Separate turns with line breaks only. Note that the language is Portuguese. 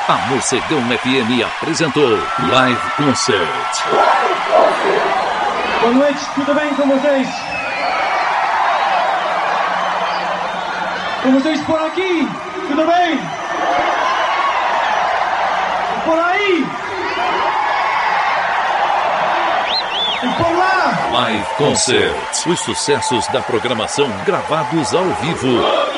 A Morcegão FM apresentou Live Concert.
Boa noite, tudo bem com vocês? Com vocês por aqui, tudo bem? Por aí? E por lá?
Live Concert. Os sucessos da programação gravados ao vivo.